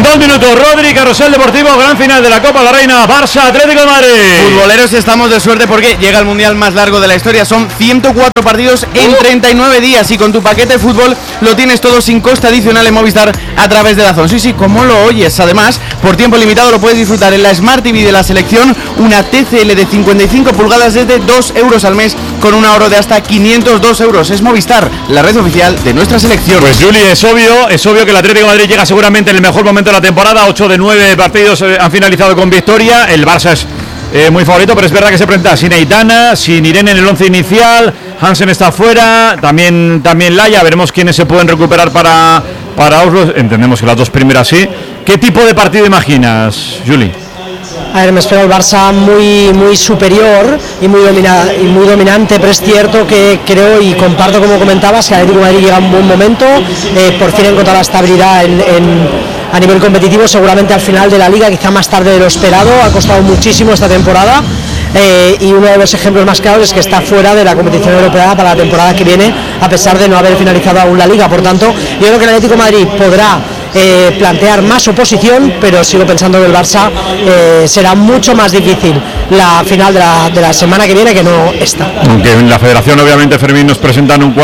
2 minutos, Rodri, Carrusel Deportivo, gran final de la Copa de la Reina, Barça, Atlético de Madrid. Futboleros, estamos de suerte porque llega el mundial más largo de la historia. Son 104 partidos en 39 días y con tu paquete de fútbol lo tienes todo sin coste adicional en Movistar a través de DAZN. Sí, como lo oyes. Además, por tiempo limitado lo puedes disfrutar en la Smart TV de la selección, una TCL de 55 pulgadas desde 2 euros al mes con un ahorro de hasta 502 euros. Es Movistar, la red oficial de nuestra selección. Pues Juli, es obvio que el Atlético de Madrid llega seguramente en el mejor momento de la temporada. 8 de 9 partidos han finalizado con victoria. El Barça es muy favorito, pero es verdad que se presenta sin Aitana, sin Irene en el 11 inicial. Hansen está fuera, también Laia. Veremos quiénes se pueden recuperar para Oslo. Entendemos que las dos primeras sí. ¿Qué tipo de partido imaginas, Juli? A ver, me espero el Barça muy superior y muy dominante, pero es cierto que creo y comparto, como comentabas, que el Atlético de Madrid llega a un buen momento, por fin ha encontrado la estabilidad a nivel competitivo, seguramente al final de la Liga, quizá más tarde de lo esperado, ha costado muchísimo esta temporada. Y uno de los ejemplos más claros es que está fuera de la competición europea para la temporada que viene, a pesar de no haber finalizado aún la Liga. Por tanto, yo creo que el Atlético de Madrid podrá plantear más oposición, pero sigo pensando que el Barça será mucho más difícil la final de la semana que viene que no esta. Aunque en la federación, obviamente, Fermín, nos presentan un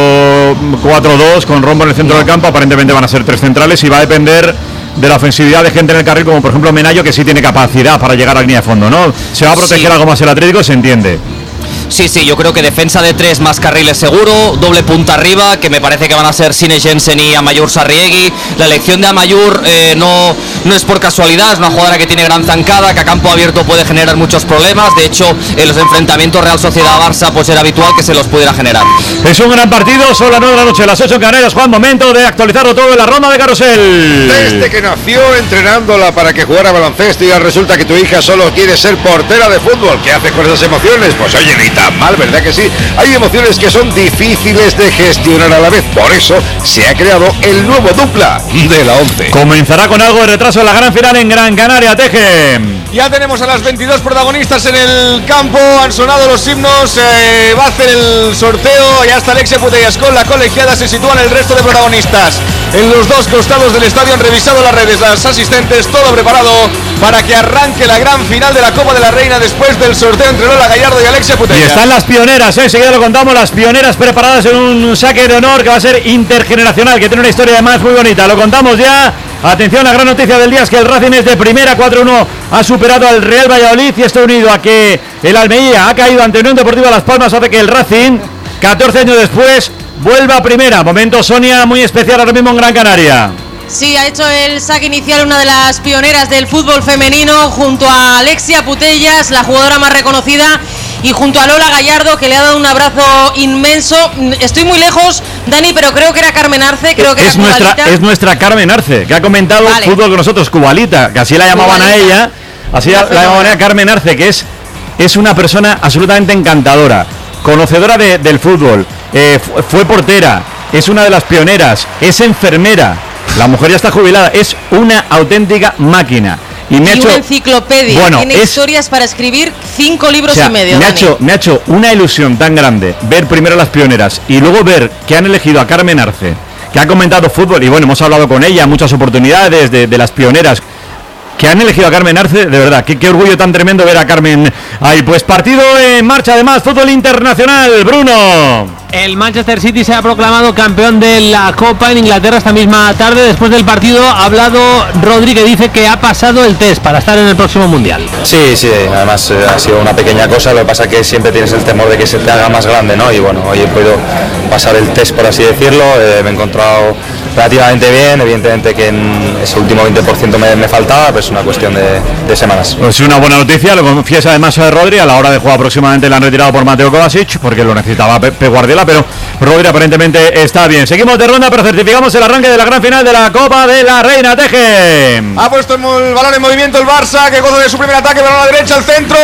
4-4-2 con Rombo en el centro del campo. Aparentemente van a ser 3 centrales y va a depender de la ofensividad de gente en el carril, como por ejemplo Menayo, que sí tiene capacidad para llegar a la línea de fondo, ¿no? Se va a proteger algo más el Atlético, se entiende. Sí, yo creo que defensa de 3 más carriles seguro, doble punta arriba, que me parece que van a ser Sine Jensen y Amayur Sarriegui. La elección de Amayur no es por casualidad, es una jugadora que tiene gran zancada, que a campo abierto puede generar muchos problemas. De hecho, en los enfrentamientos Real Sociedad-Barça pues era habitual que se los pudiera generar. Es un gran partido, son las 9 de la noche, las 8 en Canarias. Juan, momento de actualizarlo todo en la ronda de Carrusel. Desde que nació entrenándola para que jugara baloncesto y ahora resulta que tu hija solo quiere ser portera de fútbol. ¿Qué haces con esas emociones? Pues oye, ni tan mal, ¿verdad que sí? Hay emociones que son difíciles de gestionar a la vez. Por eso se ha creado el nuevo dupla de la 11. Comenzará con algo de retraso en la gran final en Gran Canaria, Teje. Ya tenemos a las 22 protagonistas en el campo, han sonado los himnos, va a hacer el sorteo, ya está Alexia Putellas con la colegiada, se sitúan el resto de protagonistas. En los dos costados del estadio han revisado las redes, las asistentes, todo preparado para que arranque la gran final de la Copa de la Reina después del sorteo entre Lola Gallardo y Alexia Putellas. Y están las pioneras, enseguida lo contamos, las pioneras preparadas en un saque de honor que va a ser intergeneracional, que tiene una historia además muy bonita, lo contamos ya. Atención, la gran noticia del día es que el Racing es de primera, 4-1, ha superado al Real Valladolid y está unido a que el Almería ha caído ante Unión Deportiva Las Palmas, hace que el Racing, 14 años después, vuelva a primera. Momento, Sonia, muy especial ahora mismo en Gran Canaria. Sí, ha hecho el saque inicial una de las pioneras del fútbol femenino junto a Alexia Putellas, la jugadora más reconocida, y junto a Lola Gallardo, que le ha dado un abrazo inmenso. Estoy muy lejos, Dani, pero creo que era Carmen Arce, creo que es nuestra Carmen Arce, que ha comentado fútbol con nosotros, Cubalita, que así la llamaban Cubalita. A ella, así la llamaban a Carmen Arce, que es una persona absolutamente encantadora, conocedora del fútbol, fue portera, es una de las pioneras, es enfermera, la mujer ya está jubilada, es una auténtica máquina. Y una enciclopedia, tiene historias para escribir 5 libros y medio. Me ha hecho una ilusión tan grande ver primero las pioneras y luego ver que han elegido a Carmen Arce, que ha comentado fútbol, y bueno, hemos hablado con ella muchas oportunidades de las pioneras, que han elegido a Carmen Arce, de verdad, qué orgullo tan tremendo ver a Carmen ahí. Pues partido en marcha, además, fútbol internacional, Bruno. El Manchester City se ha proclamado campeón de la Copa en Inglaterra esta misma tarde. Después del partido ha hablado Rodri, que dice que ha pasado el test para estar en el próximo Mundial. Sí, además ha sido una pequeña cosa, lo que pasa es que siempre tienes el temor de que se te haga más grande, ¿no? Y bueno, hoy he podido pasar el test, por así decirlo, me he encontrado relativamente bien, evidentemente que en ese último 20% me faltaba, pero es una cuestión de semanas. Pues una buena noticia, lo confiesa además Rodri, a la hora de jugar próximamente le han retirado por Mateo Kovacic, porque lo necesitaba Pep Guardiola, pero Rodri aparentemente está bien. Seguimos de ronda, pero certificamos el arranque de la gran final de la Copa de la Reina. Teje. Ha puesto el balón en movimiento el Barça, que goza de su primer ataque, balón a la derecha, al centro,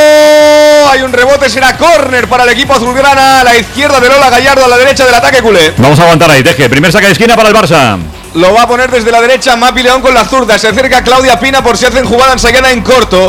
hay un rebote, será córner para el equipo azulgrana, a la izquierda de Lola Gallardo, a la derecha del ataque culé. Vamos a aguantar ahí, Teje, primer saque de esquina para el Barça. Lo va a poner desde la derecha Mapi León con la zurda, se acerca Claudia Pina por si hacen jugada ensayada en corto.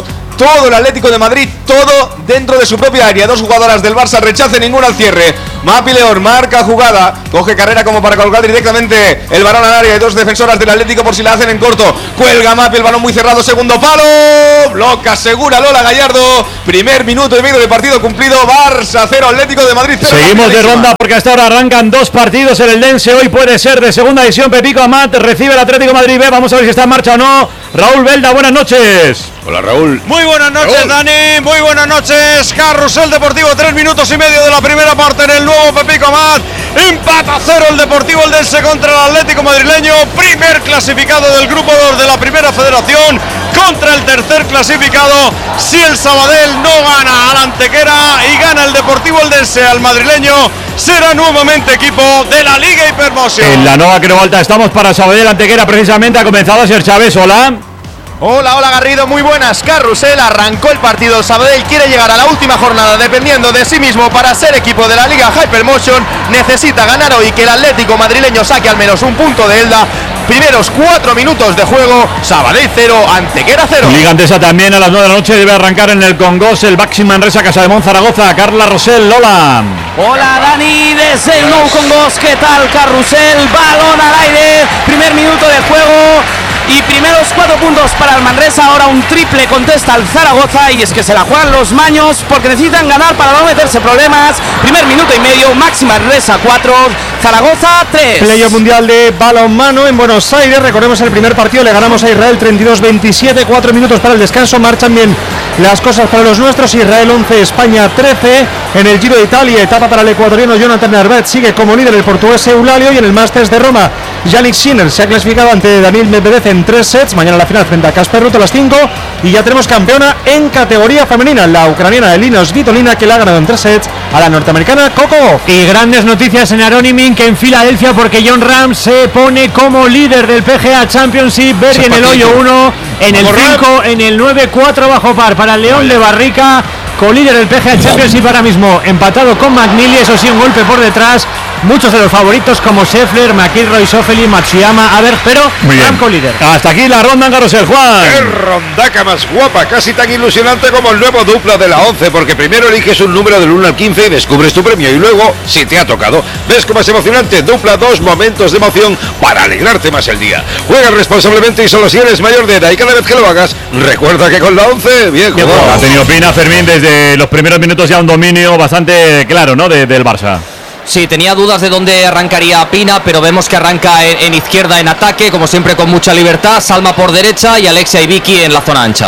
todo el Atlético de Madrid, todo dentro de su propia área. Dos jugadoras del Barça rechacen ninguna al cierre. Mapi León marca jugada, coge carrera como para colgar directamente el balón al área. Hay dos defensoras del Atlético por si la hacen en corto. Cuelga Mapi, el balón muy cerrado, segundo palo. Bloca segura Lola Gallardo. Primer minuto y medio de partido cumplido. Barça 0, Atlético de Madrid 0. Seguimos de ronda porque hasta ahora arrancan dos partidos en el Dense. Hoy puede ser de segunda división. Pepico Amat recibe el Atlético de Madrid B. Vamos a ver si está en marcha o no. Raúl Belda, buenas noches. Hola Raúl. Muy buenas noches, Raúl. Dani, muy buenas noches. Carrusel Deportivo, 3 minutos y medio de la primera parte en el nuevo Pepico Amat. Empata 0 el Deportivo Eldense contra el Atlético madrileño. Primer clasificado del grupo 2 de la primera federación contra el tercer clasificado. Si el Sabadell no gana al Antequera y gana el Deportivo Eldense al madrileño, será nuevamente equipo de la Liga Hipermotion. En la Nova Creu Alta estamos para Sabadell Antequera, precisamente ha comenzado a ser Chávez. Hola. Hola Garrido, muy buenas. Carrusel, arrancó el partido. Sabadell quiere llegar a la última jornada dependiendo de sí mismo para ser equipo de la Liga Hypermotion. Necesita ganar hoy, que el Atlético madrileño saque al menos un punto de Elda. Primeros 4 minutos de juego, Sabadell 0, Antequera 0. Liga Andesa también a las 9 de la noche debe arrancar en el Congos el Baxi Manresa Casademont Zaragoza. Carla Rosell, Lola. Hola Dani, desde el Nou Congos, ¿qué tal? Carrusel, balón al aire, primer minuto de juego. Y primeros 4 puntos para el Manresa. Ahora un triple contesta el Zaragoza. Y es que se la juegan los maños porque necesitan ganar para no meterse problemas. Primer minuto y medio, máxima Manresa 4, Zaragoza 3. Playoff mundial de balonmano en Buenos Aires. Recordemos el primer partido, le ganamos a Israel 32-27. 4 minutos para el descanso. Marchan bien las cosas para los nuestros. Israel 11, España 13. En el Giro de Italia, etapa para el ecuatoriano Jonathan Narvet. Sigue como líder el portugués Eulalio. Y en el Masters de Roma, Yannick Sinner se ha clasificado ante Daniil Medvedev en 3 sets. Mañana la final frente a Casper Ruud a las 5. Y ya tenemos campeona en categoría femenina, la ucraniana Elina Svitolina, que la ha ganado en 3 sets a la norteamericana Coco. Y grandes noticias en Aronimink, en Filadelfia, porque John Ram se pone como líder del PGA Championship. Berry en el hoyo 1, en el 5, en el 9, 4 bajo par para el León de Barrica. Co-líder del PGA Championship ahora mismo, empatado con McNeely, eso sí, un golpe por detrás. Muchos de los favoritos como Scheffler, McIlroy, Schauffele, Matsuyama, a ver, pero Ram co-líder. Hasta aquí la ronda en Carrusel, Juan. ¡Qué rondaca más guapa! Casi tan ilusionante como el nuevo dupla de la 11, porque primero eliges un número del 1 al 15 y descubres tu premio, y luego, si te ha tocado, ves cómo es emocionante. Dupla 2 momentos de emoción para alegrarte más el día. Juega responsablemente y solo si eres mayor de edad, y cada vez que lo hagas, recuerda que con la 11, bien jugado. Ha tenido Pina Fermín desde los primeros minutos, ya un dominio bastante claro, ¿no?, del Barça. Sí, tenía dudas de dónde arrancaría Pina, pero vemos que arranca en izquierda en ataque, como siempre con mucha libertad. Salma por derecha y Alexia y Vicky en la zona ancha.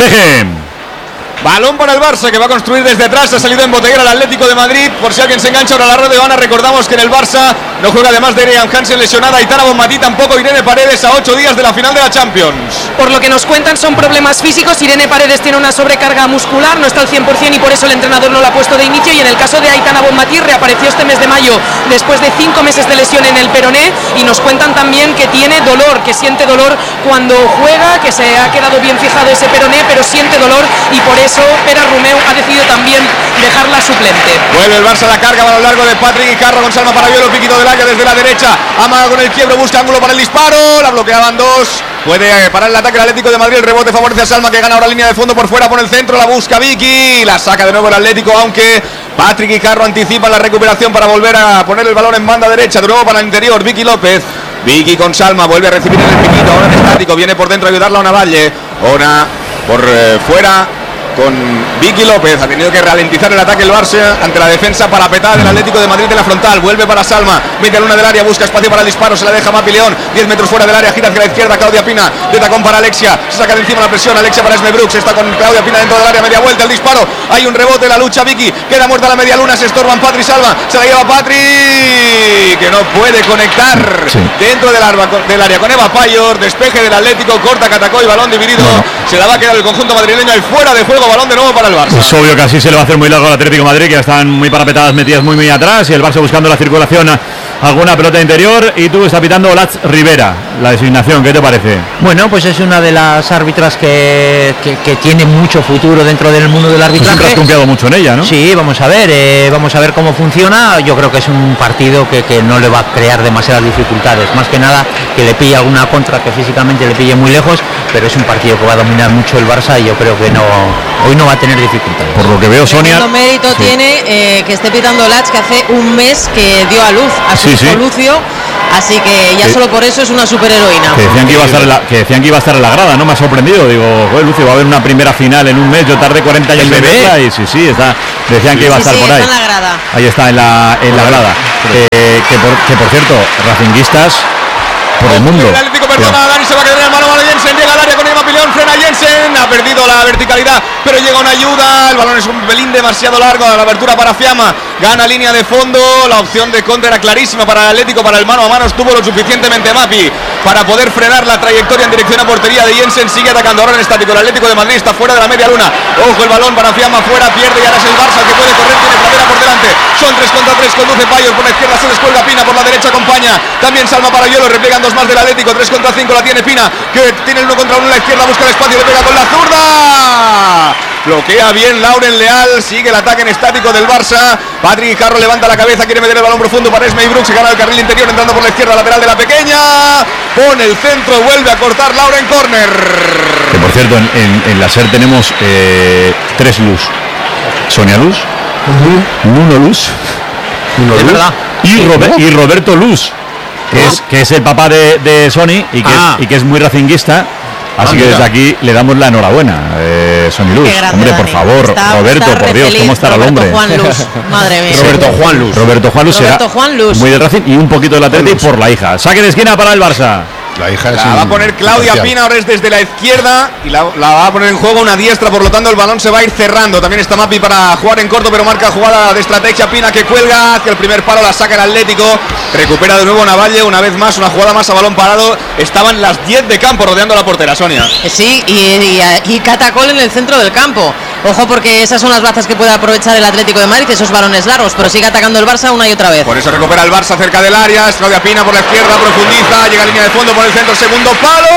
Balón para el Barça, que va a construir desde atrás. Ha salido en botellera el Atlético de Madrid. Por si alguien se engancha ahora a la red de Habana, recordamos que en el Barça no juega, además de Irian Hansen lesionada, Aitana Bonmatí tampoco, Irene Paredes a 8 días de la final de la Champions. Por lo que nos cuentan son problemas físicos. Irene Paredes tiene una sobrecarga muscular, no está al 100% y por eso el entrenador no la ha puesto de inicio. Y en el caso de Aitana Bonmatí, reapareció este mes de mayo después de 5 meses de lesión en el peroné. Y nos cuentan también que tiene dolor, que siente dolor cuando juega, que se ha quedado bien fijado ese peroné, pero siente dolor y por eso Pera Romeu ha decidido también dejarla suplente. Vuelve el Barça a la carga a lo largo de Patrick y Carro con Salma Parabiolo, piquito del área desde la derecha, amaga con el quiebro, busca ángulo para el disparo, la bloqueaban dos. Puede parar el ataque del Atlético de Madrid, el rebote favorece a Salma, que gana ahora línea de fondo por fuera, por el centro, la busca Vicky, la saca de nuevo el Atlético, aunque Patrick y Carro anticipan la recuperación para volver a poner el balón en banda derecha, de nuevo para el interior, Vicky López. Vicky con Salma, vuelve a recibir en el piquito, ahora en estático, viene por dentro a ayudarla a una Valle, ahora por fuera con Vicky López. Ha tenido que ralentizar el ataque el Barça ante la defensa parapetada del Atlético de Madrid en la frontal. Vuelve para Salma, mete a luna del área, busca espacio para el disparo, se la deja Mapi León, 10 metros fuera del área, gira hacia la izquierda, Claudia Pina, de tacón para Alexia, se saca de encima la presión, Alexia para Esme Brooks, está con Claudia Pina dentro del área, media vuelta, el disparo, hay un rebote, la lucha Vicky, queda muerta la media luna, se estorban Patri y Salma, se la lleva Patri, que no puede conectar dentro del área con Eva Payor, despeje del Atlético, corta Catacó y balón dividido, se la va a quedar el conjunto madrileño y fuera de juego, balón de nuevo para el Barça. Es obvio que así se le va a hacer muy largo al Atlético de Madrid, que ya están muy parapetadas, metidas muy atrás, y el Barça buscando la circulación alguna pelota interior y tú estás pitando Olatz Rivera, la designación, ¿qué te parece? Bueno, pues es una de las árbitras que tiene mucho futuro dentro del mundo del arbitraje. Siempre has confiado mucho en ella, ¿no? Sí, vamos a ver cómo funciona. Yo creo que es un partido que no le va a crear demasiadas dificultades, más que nada que le pille alguna contra que físicamente le pille muy lejos, pero es un partido que va a dominar mucho el Barça y yo creo que hoy no va a tener dificultades. Por lo que veo, Sonia... Segundo mérito tiene que esté pitando Olatz, que hace un mes que dio a luz a su hijo Lucio, así que ya solo por eso es una superheroína. Que decían que iba a estar en la grada, ¿no? Me ha sorprendido, digo, joder, Lucio, va a haber una primera final en un mes, yo tardé 40 años en verla y sí, está, decían que iba a estar por ahí. Está en la grada. Ahí está, en la grada. Que por cierto, racinguistas por el mundo. El Atlético perdona, Dani se va a quedar en el mano a Jensen, llega al área con Emma Pilón, frena Jensen, ha perdido la verticalidad, pero llega una ayuda, el balón es un pelín demasiado largo, la abertura para Fiamma, gana línea de fondo, la opción de contra era clarísima para el Atlético, para el mano a mano estuvo lo suficientemente Mapi para poder frenar la trayectoria en dirección a portería de Jensen, sigue atacando ahora en estático, el Atlético de Madrid está fuera de la media luna, ojo el balón para Fiamma, fuera, pierde y ahora es el Barça que puede correr, tiene Pradera por delante, son 3 contra 3, conduce Payos, por la izquierda se descuelga Pina, por la derecha acompaña, también Salma para Yolo, repliegan 2 más del Atlético, 3 contra 5 la tiene Pina, que tiene el 1 contra 1 en la izquierda, busca el espacio, le pega con la zurda, bloquea bien Lauren Leal, sigue el ataque en estático del Barça, Patrick Carro levanta la cabeza, quiere meter el balón profundo para Esme Brooks, se gana el carril interior entrando por la izquierda, lateral de la pequeña, pone el centro, vuelve a cortar Lauren corner. Que por cierto, en la SER tenemos 3 Luz, Sonia Luz, Nuno Luz, y Roberto Luz, que es el papá de Sony y que es muy racinguista. Así que desde aquí le damos la enhorabuena, Sony Luz. Hombre, por favor, Roberto, por Dios, ¿cómo estará el hombre? Juan Luz, madre mía. Roberto Juan Luz muy de Racing y un poquito del Atleti por la hija. Saque de esquina para el Barça. La hija va a poner Claudia Pina, ahora es desde la izquierda y la va a poner en juego una diestra, por lo tanto el balón se va a ir cerrando. También está Mapi para jugar en corto, pero marca jugada de estrategia. Pina que cuelga hacia el primer palo, la saca el Atlético, recupera de nuevo Navalle, una vez más, una jugada más a balón parado. Estaban las 10 de campo rodeando la portera, Sonia. Sí, y Catacol en el centro del campo. Ojo, porque esas son las bazas que puede aprovechar el Atlético de Madrid, esos balones largos, pero sigue atacando el Barça una y otra vez. Por eso recupera el Barça cerca del área, es Claudia Pina por la izquierda, profundiza, llega a línea de fondo por el centro, segundo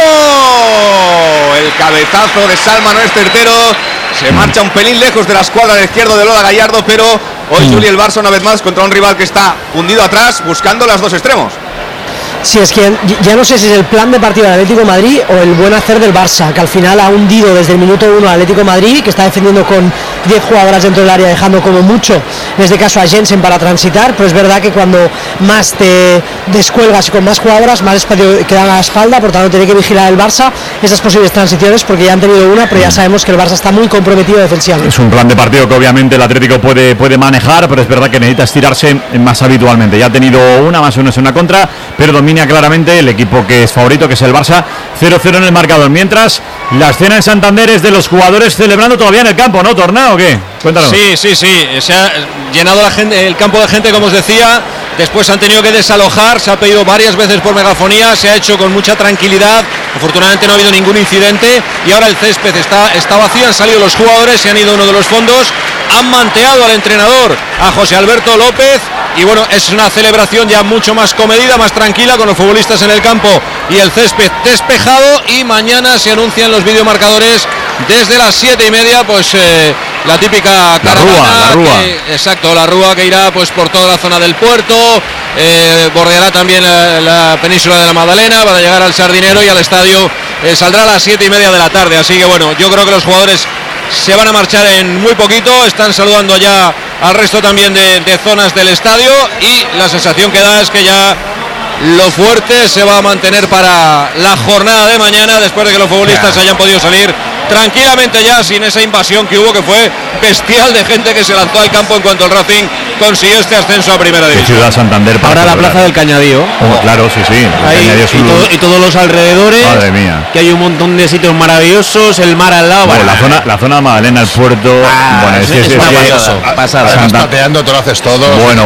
palo. El cabezazo de Salma no es certero, se marcha un pelín lejos de la escuadra de izquierdo de Lola Gallardo, pero hoy Juli el Barça una vez más contra un rival que está hundido atrás, buscando las dos extremos. Sí, es que ya no sé si es el plan de partido del Atlético de Madrid o el buen hacer del Barça, que al final ha hundido desde el minuto 1 al Atlético de Madrid, que está defendiendo con 10 jugadoras dentro del área, dejando como mucho, en este caso a Jensen para transitar, pero es verdad que cuando más te descuelgas y con más jugadoras, más espacio queda a la espalda, por tanto tiene que vigilar el Barça esas posibles transiciones, porque ya han tenido una, pero ya sabemos que el Barça está muy comprometido defensivamente. Es un plan de partido que obviamente el Atlético puede manejar, pero es verdad que necesita estirarse más habitualmente. Ya ha tenido una, más o menos una contra, pero domina claramente el equipo que es favorito, que es el Barça. 0-0 en el marcador. Mientras, la escena en Santander es de los jugadores celebrando todavía en el campo, ¿no, Torna, o qué? Cuéntanos. Sí. Se ha llenado el campo de gente, como os decía. Después han tenido que desalojar, se ha pedido varias veces por megafonía, se ha hecho con mucha tranquilidad. Afortunadamente no ha habido ningún incidente y ahora el césped está vacío, han salido los jugadores, se han ido a uno de los fondos, han manteado al entrenador, a José Alberto López, y bueno, es una celebración ya mucho más comedida, más tranquila, con los futbolistas en el campo y el césped despejado, y mañana se anuncian los videomarcadores desde las 7:30, pues la típica caravana, la Rúa. Exacto, la Rúa, que irá pues por toda la zona del puerto, bordeará también la península de la Magdalena para llegar al Sardinero, y al estadio saldrá a las 7:30 de la tarde. Así que bueno, yo creo que los jugadores se van a marchar en muy poquito, están saludando ya al resto también de zonas del estadio, y la sensación que da es que ya lo fuerte se va a mantener para la jornada de mañana, después de que los futbolistas hayan podido salir tranquilamente ya, sin esa invasión que hubo, que fue bestial, de gente que se lanzó al campo en cuanto el Racing consiguió este ascenso a primera división. Ciudad Santander. Ahora la plaza del Cañadío. Claro, sí. Ahí, y todos los alrededores. Madre mía. Que hay un montón de sitios maravillosos, el mar al lado. Bueno, la zona de Magdalena, el puerto. Bueno, es pasada. Estás pateando, te lo haces todo. Bueno,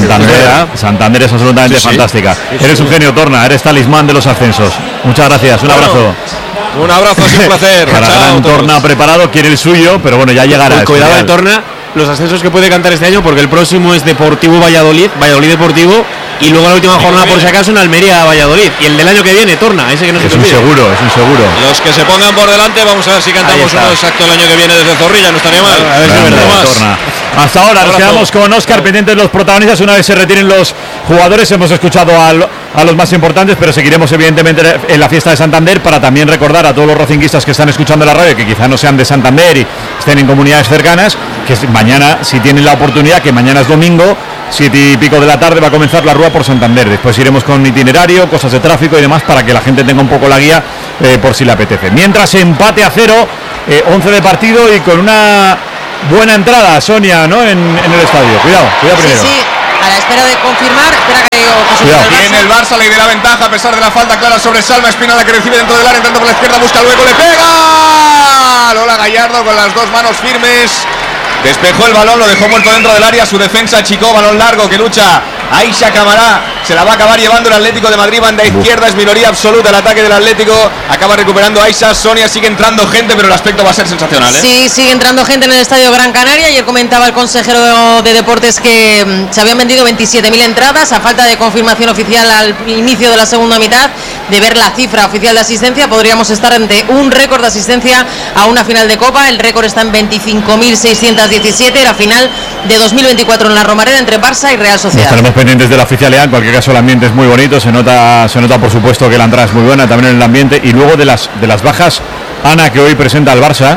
Santander es absolutamente fantástica. Eres un genio, Torna, eres talismán de los ascensos. Muchas gracias, un abrazo. Un abrazo, es un placer. Para gran Torna preparado, quiere el suyo, pero bueno, ya llegará. Cuidado de Torna, los ascensos que puede cantar este año, porque el próximo es Deportivo Valladolid Deportivo, Y luego la última jornada, por si acaso, en Almería-Valladolid. Y el del año que viene, Torna, ese que no se te olvide. Es un seguro. Los que se pongan por delante, vamos a ver si cantamos uno exacto el año que viene desde Zorrilla, no estaría mal. A ver si es verdad. Torna. Hasta ahora nos quedamos con Óscar, pendientes de los protagonistas. Una vez se retiren los jugadores, hemos escuchado a los más importantes, pero seguiremos evidentemente en la fiesta de Santander para también recordar a todos los racinguistas que están escuchando la radio, que quizá no sean de Santander y estén en comunidades cercanas, que mañana, si tienen la oportunidad, que mañana es domingo, 7:00 de la tarde, va a comenzar la Rúa por Santander. Después iremos con itinerario, cosas de tráfico y demás para que la gente tenga un poco la guía por si le apetece. Mientras, empate a 0, 11 de partido y con una buena entrada, Sonia, ¿no? En el estadio. Cuidado primero. Sí, a la espera de confirmar. Espera que Viene el Barça, le da ventaja a pesar de la falta clara sobre Salma Espinada, que recibe dentro del área, entrando por la izquierda, busca luego, le pega. Lola Gallardo con las dos manos firmes. Despejó el balón, lo dejó muerto dentro del área. Su defensa achicó, balón largo que lucha Aisha Camará. Se la va a acabar llevando el Atlético de Madrid. Banda izquierda, es minoría absoluta el ataque del Atlético. Acaba recuperando Aisha. Sonia, sigue entrando gente, pero el aspecto va a ser sensacional, ¿eh? Sí, sigue entrando gente en el Estadio Gran Canaria. Ayer comentaba el consejero de Deportes que se habían vendido 27.000 entradas. A falta de confirmación oficial al inicio de la segunda mitad, de ver la cifra oficial de asistencia, podríamos estar ante un récord de asistencia a una final de Copa. El récord está en 25.617, la final de 2024 en la Romareda entre Barça y Real Sociedad. Estaremos pendientes de la oficialidad. En cualquier caso, el ambiente es muy bonito, se nota por supuesto que la entrada es muy buena también en el ambiente. Y luego de las bajas, Ana, que hoy presenta al Barça,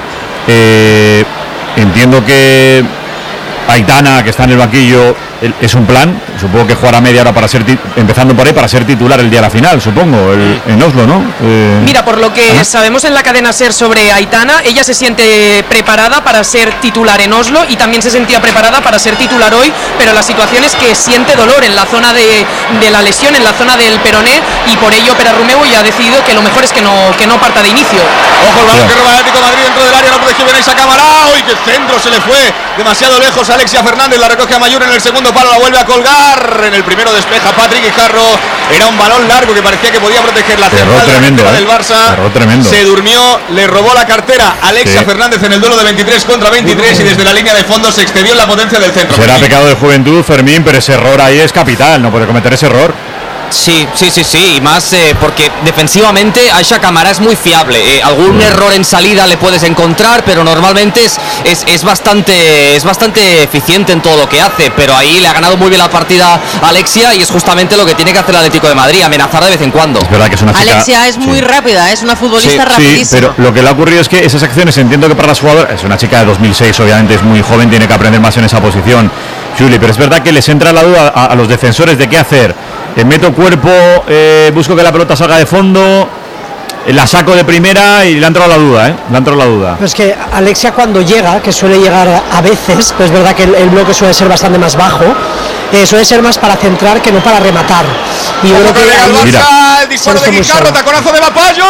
entiendo que Aitana, que está en el banquillo, es un plan. Supongo que jugará media hora para empezando por ahí, para ser titular el día de la final, supongo, en Oslo, ¿no? Mira, por lo que sabemos en la cadena SER sobre Aitana, ella se siente preparada para ser titular en Oslo y también se sentía preparada para ser titular hoy, pero la situación es que siente dolor en la zona de la lesión, en la zona del peroné, y por ello Pere Romeu ya ha decidido que lo mejor es que no parta de inicio. Ojo el balón que roba el Atlético de Madrid dentro del área, no protegió bien esa cámara. ¡Uy, qué centro! Se le fue demasiado lejos. Alexia Fernández la recoge a Mayur en el segundo palo, la vuelve a colgar. En el primero despeja Patrick Guijarro. Era un balón largo que parecía que podía proteger la central del Barça. Tremendo. Se durmió, le robó la cartera Alexia Fernández en el duelo de 23 contra 23 y desde la línea de fondo se excedió en la potencia del centro. Será pecado de juventud, Fermín, pero ese error ahí es capital, no puede cometer ese error. Sí, y más porque defensivamente Aisha Camará es muy fiable. Algún error en salida le puedes encontrar, pero normalmente es bastante eficiente en todo lo que hace. Pero ahí le ha ganado muy bien la partida a Alexia y es justamente lo que tiene que hacer el Atlético de Madrid, amenazar de vez en cuando. Es verdad que es una chica, Alexia es muy rápida, es una futbolista rapidísima. Sí, pero lo que le ha ocurrido es que esas acciones, entiendo que para las jugadoras, es una chica de 2006, obviamente es muy joven, tiene que aprender más en esa posición, Juli, pero es verdad que les entra la duda a los defensores de qué hacer. Meto cuerpo, busco que la pelota salga de fondo, la saco de primera y le ha entrado la duda, Le ha entrado la duda. Pero es que Alexia, cuando llega, que suele llegar a veces, pues es verdad que el bloque suele ser bastante más bajo, suele ser más para centrar que no para rematar. Y yo creo que el disparo de Guijarro, taconazo de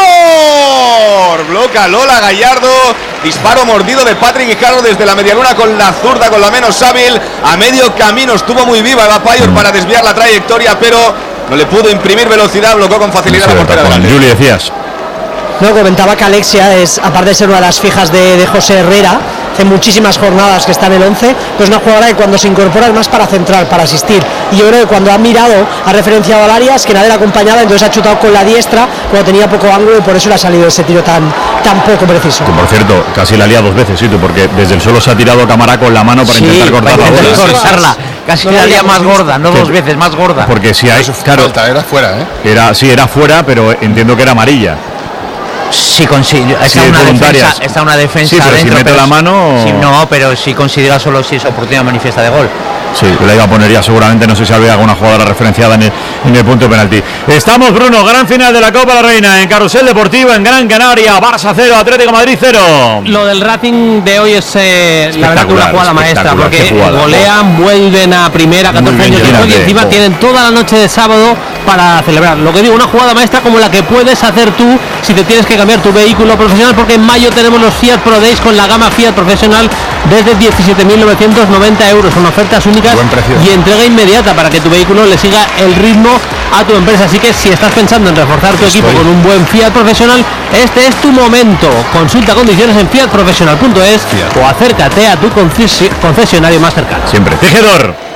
Vapayor. Bloca Lola Gallardo. Disparo mordido de Patrick Guijarro desde la medialuna con la zurda, con la menos hábil. A medio camino estuvo muy viva Eva Payor para desviar la trayectoria, pero no le pudo imprimir velocidad, bloqueó con facilidad la portera delante. Juli, decías. No, comentaba que Alexia es, aparte de ser una de las fijas de José Herrera, hace muchísimas jornadas que está en el 11, pues una jugadora que cuando se incorpora es más para centrar, para asistir. Y yo creo que cuando ha mirado, ha referenciado al área, es que nadie la acompañaba, entonces ha chutado con la diestra cuando tenía poco ángulo y por eso le ha salido ese tiro tan poco preciso. Que por cierto, casi la lía dos veces, sí, porque desde el suelo se ha tirado Camará con la mano para intentar cortar la bola. Casi la lía más gorda, no dos veces, más gorda. Porque si hay, claro, era fuera, Era fuera, pero entiendo que era amarilla. Sí, está una defensa sí, pero dentro, si mete la mano. Sí, no, pero si considera solo si es oportunidad manifiesta de gol. Sí, la iba a poner ya seguramente, no sé si había alguna jugadora referenciada en el punto de penalti. Estamos, Bruno, gran final de la Copa de la Reina en Carrusel Deportivo en Gran Canaria, Barça 0, Atlético Madrid 0. Lo del Racing de hoy es la verdad que una jugada maestra, porque golean, vuelven a primera, 14 años después y encima tienen toda la noche de sábado para celebrar. Lo que digo, una jugada maestra como la que puedes hacer tú si te tienes que cambiar tu vehículo profesional, porque en mayo tenemos los Fiat Pro Days con la gama Fiat profesional desde 17.990 euros, con ofertas únicas y entrega inmediata para que tu vehículo le siga el ritmo a tu empresa. Así que si estás pensando en reforzar tu equipo con un buen Fiat profesional, este es tu momento. Consulta condiciones en fiatprofesional.es o acércate a tu concesionario más cercano. Siempre. Tejedor.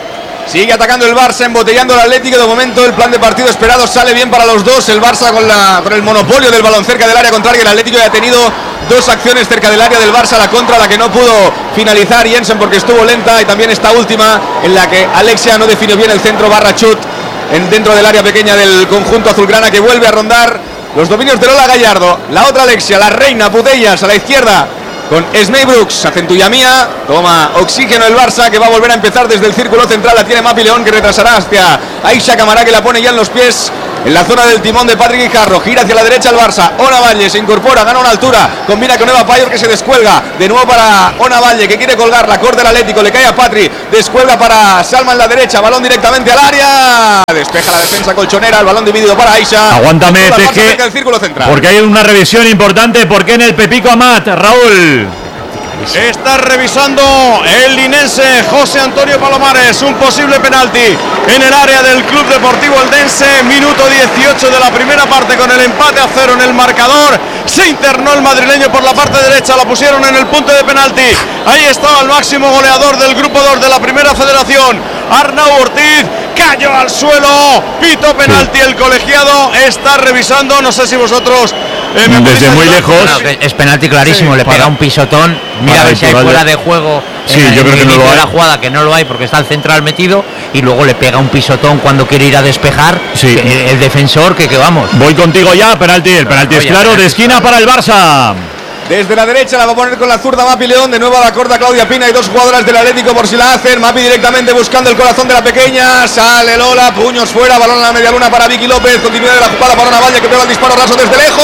Sigue atacando el Barça, embotellando al Atlético. De momento el plan de partido esperado sale bien para los dos. El Barça con el monopolio del balón cerca del área contraria. El Atlético ya ha tenido 2 acciones cerca del área del Barça. La contra, la que no pudo finalizar Jensen porque estuvo lenta. Y también esta última en la que Alexia no definió bien el centro barra chut dentro del área pequeña del conjunto azulgrana, que vuelve a rondar los dominios de Lola Gallardo. La otra Alexia, la reina, Putellas a la izquierda con Sney Brooks, hace Tuyamía, toma oxígeno el Barça, que va a volver a empezar desde el círculo central. La tiene Mapi León, que retrasará hacia Aisha Camará, que la pone ya en los pies, en la zona del timón de Patrick Guijarro. Gira hacia la derecha el Barça. Ona Valle se incorpora, gana una altura, combina con Eva Payor, que se descuelga. De nuevo para Ona Valle, que quiere colgar, la corta del Atlético, le cae a Patri, descuelga para Salma en la derecha, balón directamente al área. Despeja la defensa colchonera, el balón dividido para Aisha. Aguántame, Teje, porque hay una revisión importante. Porque en el Pepico Amat, Raúl. Está revisando el linense José Antonio Palomares un posible penalti en el área del Club Deportivo Eldense. Minuto 18 de la primera parte, con el empate a 0 en el marcador. Se internó el madrileño por la parte derecha, la pusieron en el punto de penalti. Ahí estaba el máximo goleador del grupo 2 de la Primera Federación, Arnau Ortiz. Cayó al suelo, pito penalti. El colegiado está revisando, no sé si vosotros desde muy lejos. Bueno, es penalti clarísimo, le pega un pisotón. Mira a ver si hay fuera de juego. Sí, yo creo que no lo hay. La jugada, que no lo hay porque está el central metido, y luego le pega un pisotón cuando quiere ir a despejar. Sí. El defensor, que vamos. Voy contigo ya, penalti. El penalti es claro, de esquina para el Barça. Desde la derecha la va a poner con la zurda Mapi León. De nuevo a la corta Claudia Pina y 2 jugadoras del Atlético por si la hacen. Mapi directamente buscando el corazón de la pequeña. Sale Lola, puños fuera, balón a la media luna para Vicky López. Continuidad de la jugada para Ona Valle, que pega el disparo raso desde lejos.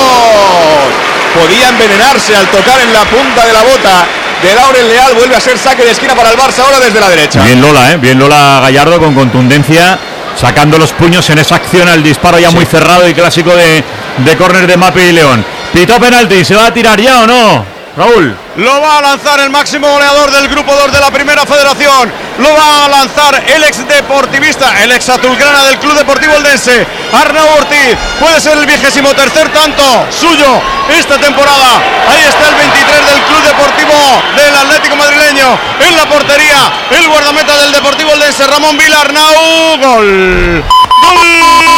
Podía envenenarse al tocar en la punta de la bota de Laurel Leal. Vuelve a ser saque de esquina para el Barça ahora desde la derecha. Bien Lola, bien Lola Gallardo, con contundencia, sacando los puños en esa acción al disparo ya muy cerrado y clásico de córner de Mapi León. Pito penalti, ¿se va a tirar ya o no, Raúl? Lo va a lanzar el máximo goleador del grupo 2 de la Primera Federación. Lo va a lanzar el ex deportivista, el ex azulgrana del Club Deportivo Eldense, Arnau Ortiz. Puede ser el 23º tanto suyo esta temporada. Ahí está el 23 del Club Deportivo del Atlético madrileño. En la portería, el guardameta del Deportivo Eldense, Ramón Vila. Arnau. Gol. ¡Gol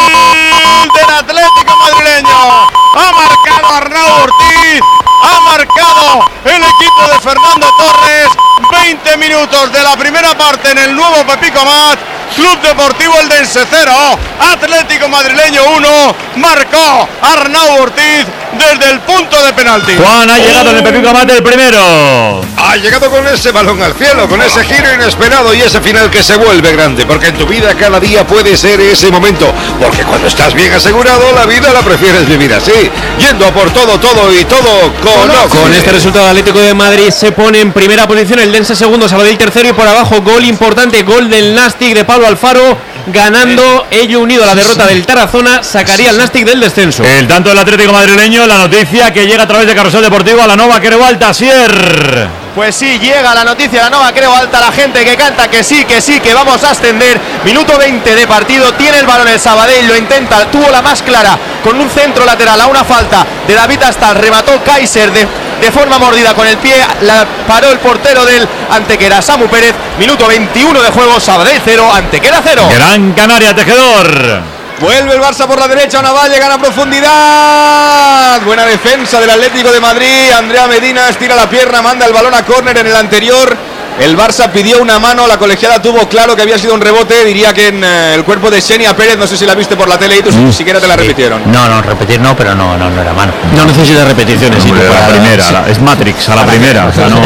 del Atlético madrileño! Ha marcado Arnau Ortiz. Ha marcado el equipo de Fernando Torres. 20 minutos de la primera parte en el nuevo Pepico Amat. Club Deportivo Eldense 0, Atlético madrileño 1. Marcó Arnau Ortiz desde el punto de penalti. Juan, ha llegado en el Pepico Amat el primero. Ha llegado con ese balón al cielo, con ese giro inesperado y ese final que se vuelve grande, porque en tu vida cada día puede ser ese momento, porque cuando estás bien asegurado, la vida la prefieres vivir así, yendo a por todo y todo con este resultado. El Atlético de Madrid se pone en primera posición, el Dense segundo, Sabadell tercero, y por abajo gol importante, gol del Nastic de Pablo Alfaro, ganando. Ello unido a la derrota del Tarazona sacaría al Nastic del descenso. El tanto del Atlético madrileño, la noticia que llega a través de Carrusel Deportivo a la Nova Creu Alta, Sier. Pues sí, llega la noticia, la Nova Creu Alta, la gente que canta que sí, que vamos a ascender. Minuto 20 de partido, tiene el balón el Sabadell, lo intenta, tuvo la más clara con un centro lateral a una falta de David Astal, remató Kaiser de forma mordida con el pie, la paró el portero del Antequera, Samu Pérez. Minuto 21 de juego, Sabadell 0, Antequera 0. Gran Canaria, Tejedor. Vuelve el Barça por la derecha, Ona Valle, gana profundidad. Buena defensa del Atlético de Madrid. Andrea Medina estira la pierna, manda el balón a córner. En el anterior el Barça pidió una mano, la colegiada tuvo claro que había sido un rebote. Diría que en el cuerpo de Xenia Pérez, no sé si la viste por la tele y tú ni siquiera te la repitieron. No, repetir no, pero no era mano. No necesita repeticiones. La primera, es Matrix a la primera. O sea, no,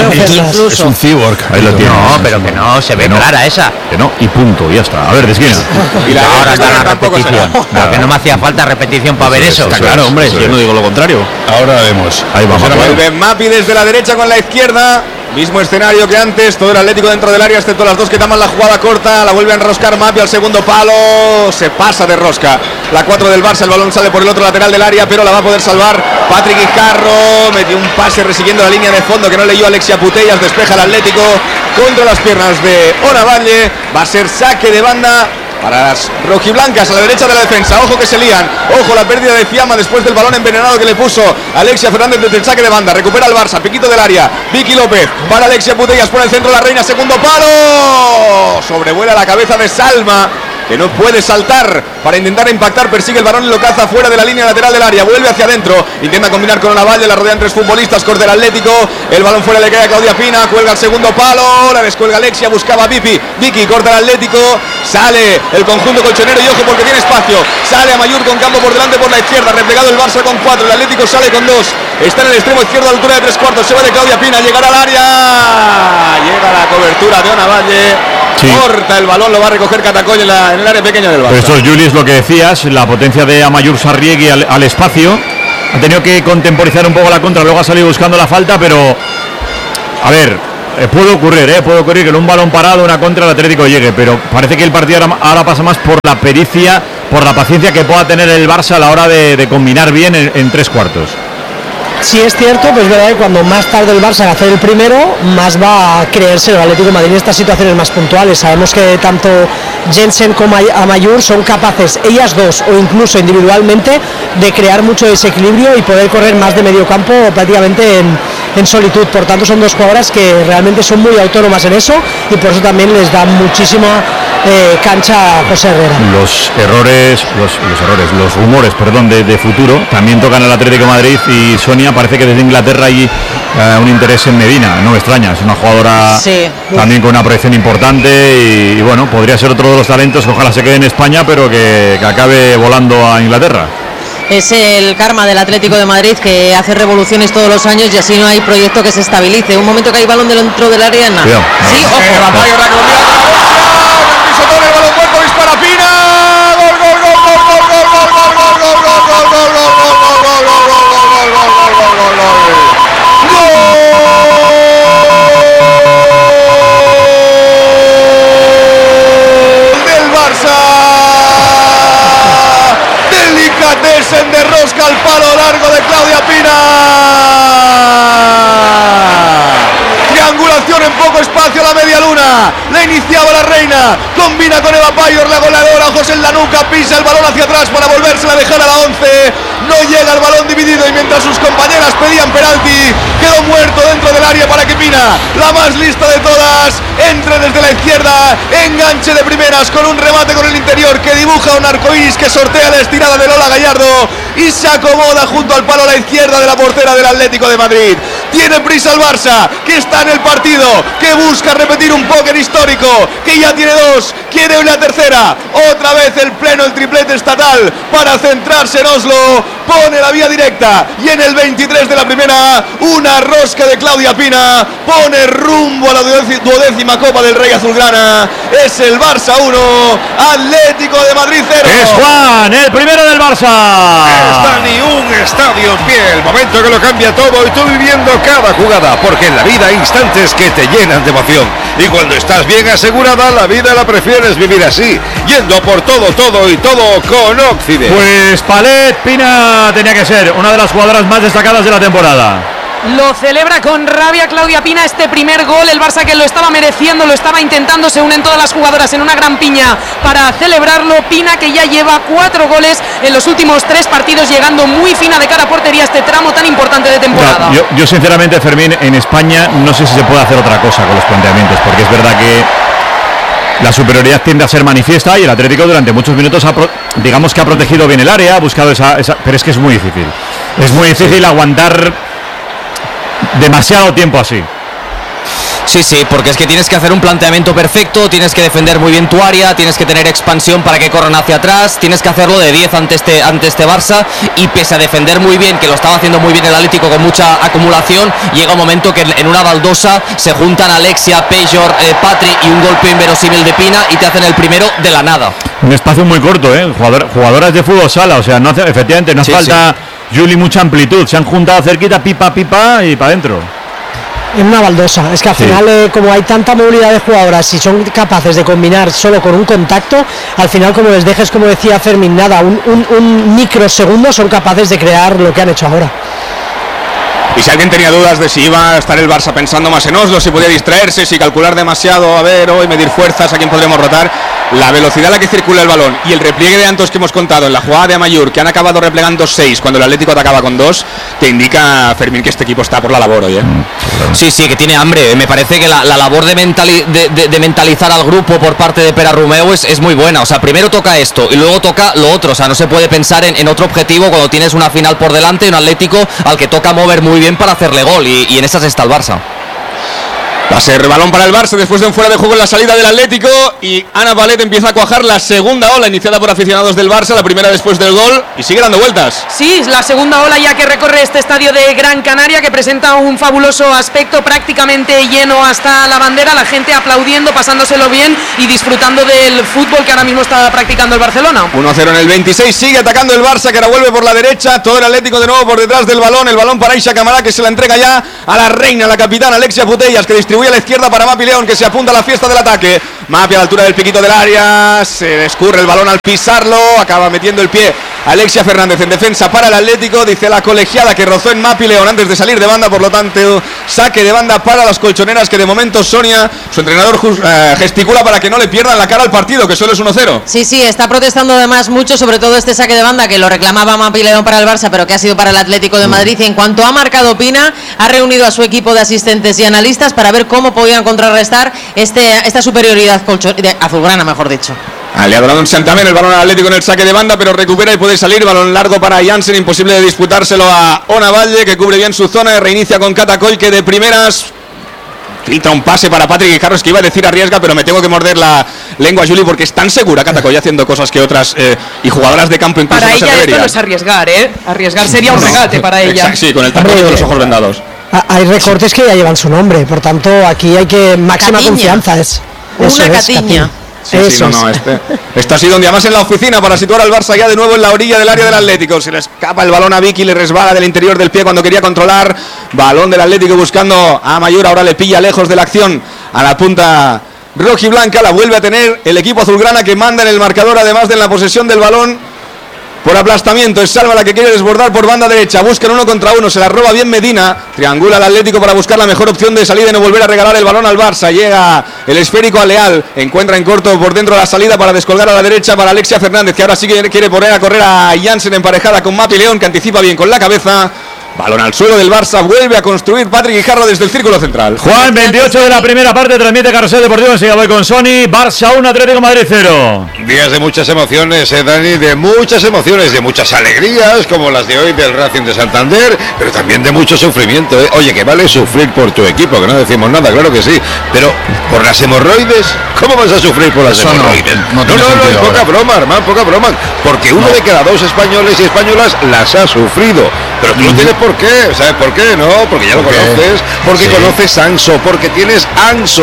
es un cyborg. Ahí lo tiene. No, pero que no, se ve clara esa. Que no, y punto, ya está. A ver, de esquina. Y ahora está la repetición. Que no me hacía falta repetición para ver eso. Está claro, hombre, yo no digo lo contrario. Ahora vemos. Ahí vamos. Vuelve Mapi desde la derecha con la izquierda. Mismo escenario que antes, todo el Atlético dentro del área, excepto las dos que taman la jugada corta. La vuelve a enroscar Mapi al segundo palo. Se pasa de rosca. La 4 del Barça, el balón sale por el otro lateral del área, pero la va a poder salvar Patrick Guijarro. Metió un pase resiguiendo la línea de fondo que no leyó Alexia Putellas. Despeja el Atlético contra las piernas de Ona Valle. Va a ser saque de banda para las rojiblancas a la derecha de la defensa. Ojo que se lían, ojo la pérdida de Fiamma después del balón envenenado que le puso Alexia Fernández desde el saque de banda. Recupera el Barça, piquito del área, Vicky López para Alexia Putellas por el centro de la Reina, segundo palo, sobrevuela la cabeza de Salma, que no puede saltar para intentar impactar, persigue el balón y lo caza fuera de la línea lateral del área, vuelve hacia adentro, intenta combinar con Onavalle, la rodean 3 futbolistas, corta el Atlético, el balón fuera le cae a Claudia Pina, cuelga el segundo palo, la descuelga Alexia, buscaba a Vicky, corta el Atlético, sale el conjunto colchonero y ojo porque tiene espacio, sale Amaiur con campo por delante por la izquierda, replegado el Barça con 4, el Atlético sale con 2, está en el extremo izquierdo a la altura de 3/4, se va de Claudia Pina, llegará al área, llega la cobertura de Onavalle. Sí. Corta el balón, lo va a recoger Catacoll en el área pequeña del Barça. Pero esto, Juli, es lo que decías, la potencia de Amaiur Sarriegui al espacio. Ha tenido que contemporizar un poco la contra, luego ha salido buscando la falta, pero a ver, puede ocurrir que en un balón parado, una contra, el Atlético llegue, pero parece que el partido ahora pasa más por la pericia, por la paciencia que pueda tener el Barça a la hora de combinar bien en 3/4. Sí es cierto, pues es verdad que cuando más tarde el Barça va a hacer el primero, más va a creerse el Atlético de Madrid en estas situaciones más puntuales. Sabemos que tanto Jensen como Amaiur son capaces, ellas dos o incluso individualmente, de crear mucho desequilibrio y poder correr más de medio campo prácticamente en solitud. Por tanto, son dos jugadoras que realmente son muy autónomas en eso y por eso también les da muchísima cancha a José Herrera. Los rumores de futuro también tocan al Atlético de Madrid y Sonia, parece que desde Inglaterra hay un interés en Medina, no me extraña, es una jugadora también con una proyección importante y bueno, podría ser otro de los talentos que ojalá se quede en España pero que acabe volando a Inglaterra. Es el karma del Atlético de Madrid, que hace revoluciones todos los años y así no hay proyecto que se estabilice. Un momento que hay balón dentro del área, nada. Sí, ojo. El balón muerto, dispara Pina. Delicatessen de rosca al palo largo de Claudia Pina. Triangulación en poco espacio a la media luna. La iniciaba la Reina. Combina con Eva Payor, la goleadora. José en la nuca, pisa el balón hacia atrás para volvérsela a dejar a la 11. No llega el balón dividido y mientras sus compañeras pedían penalti, quedó muerto dentro del área para que Pina, la más lista de todas, entre desde la izquierda, enganche de primeras con un remate con el interior que dibuja un arcoíris que sortea la estirada de Lola Gallardo y se acomoda junto al palo a la izquierda de la portera del Atlético de Madrid. Tiene prisa el Barça, que está en el partido, que busca repetir un póker histórico, que ya tiene 2, quiere la tercera, otra vez el triplete estatal para centrarse en Oslo, pone la vía directa y en el 23 de la primera, una rosca de Claudia Pina, pone rumbo a la 12ª Copa del Rey azulgrana. Es el Barça 1, Atlético de Madrid 0. Es Juan, el primero del Barça. Está ni un estadio en pie, el momento que lo cambia todo y tú viviendo cada jugada, porque en la vida hay instantes que te llenan de emoción y cuando estás bien asegurada la vida la prefieres vivir así, yendo por todo y todo con Occident. Pues Palet Pina tenía que ser una de las jugadoras más destacadas de la temporada. Lo celebra con rabia Claudia Pina este primer gol, el Barça que lo estaba mereciendo, lo estaba intentando, se unen todas las jugadoras en una gran piña para celebrarlo. Pina que ya lleva 4 goles en los últimos 3 partidos, llegando muy fina de cara a portería este tramo tan importante de temporada. Yo sinceramente, Fermín, en España no sé si se puede hacer otra cosa con los planteamientos, porque es verdad que la superioridad tiende a ser manifiesta y el Atlético durante muchos minutos digamos que ha protegido bien el área, ha buscado esa pero es que es muy difícil. Es muy difícil aguantar demasiado tiempo así. Sí, porque es que tienes que hacer un planteamiento perfecto, tienes que defender muy bien tu área, tienes que tener expansión para que corran hacia atrás, tienes que hacerlo de 10 ante este Barça y pese a defender muy bien, que lo estaba haciendo muy bien el Atlético con mucha acumulación, llega un momento que en una baldosa se juntan Alexia, Payor, Patri y un golpe inverosímil de Pina y te hacen el primero de la nada. Un espacio muy corto, jugadoras de fútbol sala, o sea, efectivamente no hace falta, Juli, mucha amplitud, se han juntado cerquita, pipa y para adentro. En una baldosa, es que al final como hay tanta movilidad de jugadoras y son capaces de combinar solo con un contacto, al final como les dejes, como decía Fermín, nada, un microsegundo son capaces de crear lo que han hecho ahora. Y si alguien tenía dudas de si iba a estar el Barça pensando más en Oslo, si podía distraerse, si calcular demasiado, a ver, hoy medir fuerzas, a quién podremos rotar, la velocidad a la que circula el balón y el repliegue de Antos que hemos contado en la jugada de Amayur, que han acabado replegando 6 cuando el Atlético atacaba con 2, te indica, Fermín, que este equipo está por la labor hoy, ¿eh? Sí, que tiene hambre. Me parece que la labor de mentalizar al grupo por parte de Pere Romeu es muy buena. O sea, primero toca esto y luego toca lo otro. O sea, no se puede pensar en otro objetivo cuando tienes una final por delante y un Atlético al que toca mover muy bien para hacerle gol, y en esas está el Barça. Va a ser balón para el Barça después de un fuera de juego en la salida del Atlético, y Ana Palet empieza a cuajar la segunda ola iniciada por aficionados del Barça, la primera después del gol, y sigue dando vueltas. Sí, la segunda ola ya que recorre este estadio de Gran Canaria, que presenta un fabuloso aspecto, prácticamente lleno hasta la bandera, la gente aplaudiendo, pasándoselo bien y disfrutando del fútbol que ahora mismo está practicando el Barcelona. 1-0 en el 26, sigue atacando el Barça, que ahora vuelve por la derecha, todo el Atlético de nuevo por detrás del balón, el balón para Aisha Camará, que se la entrega ya a la reina, la capitana Alexia Putellas, que distribuye a la izquierda para Mapi León, que se apunta a la fiesta del ataque. Mapi a la altura del piquito del área, se escurre el balón al pisarlo, acaba metiendo el pie Alexia Fernández en defensa para el Atlético, dice la colegiada que rozó en Mapi León antes de salir de banda, por lo tanto saque de banda para las colchoneras, que de momento Sonia, su entrenador, gesticula para que no le pierdan la cara al partido, que solo es 1-0. Sí, está protestando además mucho, sobre todo este saque de banda que lo reclamaba Mapi León para el Barça, pero que ha sido para el Atlético de Madrid. Y en cuanto ha marcado Pina, ha reunido a su equipo de asistentes y analistas para ver cómo podían contrarrestar esta superioridad azulgrana, mejor dicho. Aliado Don Santamer, el balón al Atlético en el saque de banda, pero recupera y puede salir. Balón largo para Jansen, imposible de disputárselo a Ona Valle, que cubre bien su zona y reinicia con Catacoy, que de primeras filtra un pase para Patrick Guijarros, que iba a decir arriesga, pero me tengo que morder la lengua, Juli, porque es tan segura Catacoy haciendo cosas que otras y jugadoras de campo incluso para no ella se esto deberían. no es arriesgar, arriesgar sería un regate para ella. Exacto, sí, con el tacón de los ojos vendados. Hay recortes que ya llevan su nombre, por tanto aquí hay que máxima confianza. Una Catiña. Sí, esto ha sido un día más en la oficina para situar al Barça ya de nuevo en la orilla del área del Atlético. Se le escapa el balón a Vicky, le resbala del interior del pie cuando quería controlar. Balón del Atlético buscando a Amayur, ahora le pilla lejos de la acción a la punta rojiblanca. La vuelve a tener el equipo azulgrana, que manda en el marcador, además de en la posesión del balón. Por aplastamiento, es Salva la que quiere desbordar por banda derecha, buscan 1 contra 1, se la roba bien Medina, triangula al Atlético para buscar la mejor opción de salida y no volver a regalar el balón al Barça. Llega el esférico a Leal, encuentra en corto por dentro la salida para descolgar a la derecha para Alexia Fernández, que ahora sí que quiere poner a correr a Jansen emparejada con Mapi León, que anticipa bien con la cabeza. Balón al suelo del Barça, vuelve a construir Patrick Guijarro desde el círculo central. Juan, 28 de la primera parte, transmite Carrusel Deportivo, enseguida voy con Sony. Barça 1, Atlético Madrid 0. Días de muchas emociones, Dani, de muchas emociones, de muchas alegrías, como las de hoy del Racing de Santander, pero también de mucho sufrimiento, ¿eh? Oye, que vale sufrir por tu equipo, que no decimos nada, claro que sí, pero por las hemorroides, ¿cómo vas a sufrir por las hemorroides? No, poca broma, hermano, poca broma, porque uno de cada 2 españoles y españolas las ha sufrido, pero tú no tienes por qué, ¿sabes por qué? No, porque ya lo conoces, porque conoces Anso, porque tienes Anso,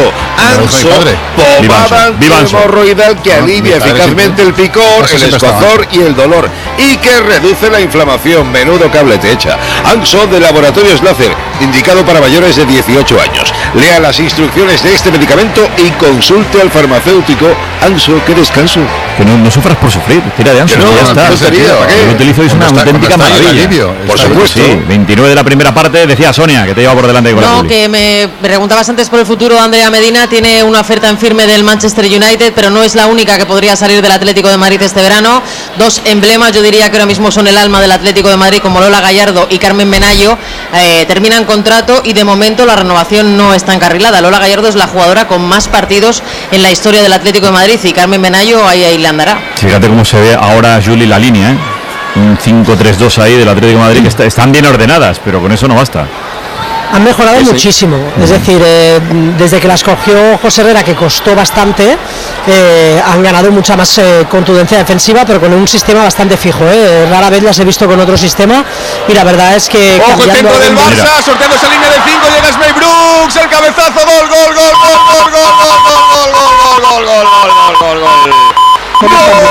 pomada hemorroidal que alivia eficazmente el picor, el escozor y el dolor, y que reduce la inflamación. Menudo cable te echa. Anso de Laboratorios Láser, indicado para mayores de 18 años. Lea las instrucciones de este medicamento y consulte al farmacéutico. Anso, qué descanso. Que no sufras por sufrir, tira de Anso, ya está. Lo utilizo, es una auténtica maravilla. Por supuesto. Sí, 29 de la primera parte, decía Sonia, que te lleva por delante con la No, que me preguntabas antes por el futuro de Andrea Medina. Tiene una oferta en firme del Manchester United, pero no es la única que podría salir del Atlético de Madrid este verano. 2 emblemas, yo diría que ahora mismo son el alma del Atlético de Madrid, como Lola Gallardo y Carmen Benayo, terminan contrato y de momento la renovación no está encarrilada. Lola Gallardo es la jugadora con más partidos en la historia del Atlético de Madrid y Carmen Benayo ahí le andará. Fíjate cómo se ve ahora, Juli, la línea, ¿eh? Un 5-3-2 ahí del Atlético de Madrid, que están bien ordenadas, pero con eso no basta. Han mejorado muchísimo, es decir, desde que las cogió José Herrera, que costó bastante, han ganado mucha más contundencia defensiva, pero con un sistema bastante fijo. Rara vez las he visto con otro sistema y la verdad es que... Ojo, el centro del Barça, sorteando esa línea de 5, llega Smey Brooks, el cabezazo, gol, gol, gol, gol, gol, gol, gol, gol, gol, gol, gol, gol, gol, gol.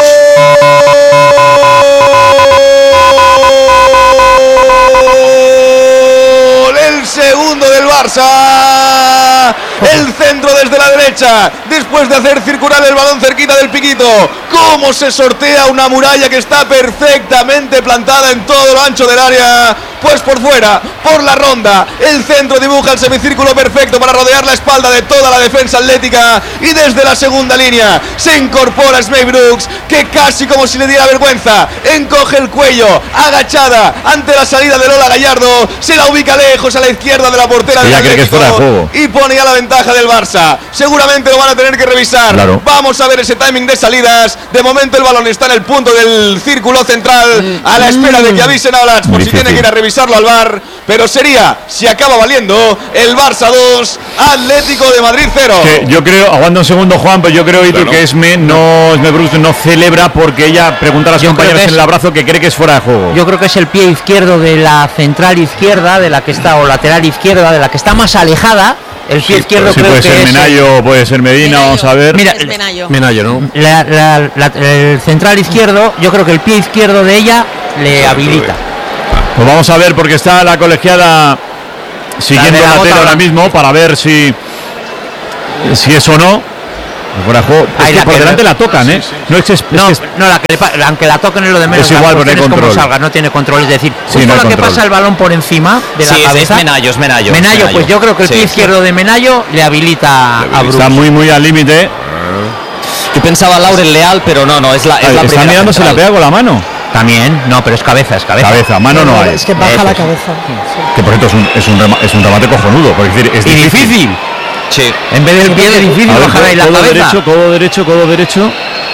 El segundo del Barça El centro desde la derecha, después de hacer circular el balón cerquita del piquito. Cómo se sortea una muralla que está perfectamente plantada en todo lo ancho del área. Pues por fuera, por la ronda, el centro dibuja el semicírculo perfecto para rodear la espalda de toda la defensa atlética. Y desde la segunda línea se incorpora Smey Brooks, que casi como si le diera vergüenza, encoge el cuello, agachada ante la salida de Lola Gallardo, se la ubica lejos a la izquierda de la portera del Atlético y pone ya la ventaja del Barça. Seguramente lo van a tener que revisar. Vamos a ver ese timing de salidas. De momento el balón está en el punto del círculo central, a la espera de que avisen a Olatz por si tiene que ir a revisarlo al VAR. Pero sería, si acaba valiendo, el Barça 2, Atlético de Madrid 0. Que yo creo, aguanta un segundo, Juan, pero yo creo que Esme Brooks no celebra porque ella pregunta a las compañeras en el abrazo que cree que es fuera de juego. Yo creo que es el pie izquierdo de la central izquierda, de la que está, o lateral izquierda, de la que está más alejada. El pie izquierdo creo puede que ser es Menayo, puede ser Medina, vamos a ver. Mira, Menayo, ¿no? El central izquierdo, yo creo que el pie izquierdo de ella le habilita. Pues vamos a ver, porque está la colegiada siguiendo la tele ahora mismo para ver si es o no. Fuera juego. Es que por delante la tocan, ¿eh? Aunque la toquen es lo de menos. Es igual, porque no hay control. Salga, no tiene control, es decir, no la que pasa el balón por encima de la cabeza. Es Menayo. Menayo, pues yo creo que el pie izquierdo de Menayo le habilita a Brooks. Está muy al límite. Yo pensaba Laurel Leal, pero no, es la primera. Está mirando si la pega con la mano. También, no, pero es cabeza. Cabeza, mano no hay. Es que baja la cabeza. Que por cierto es un remate cojunudo, porque es difícil. Sí. En vez del pie es difícil bajar ahí la cabeza. Codo derecho.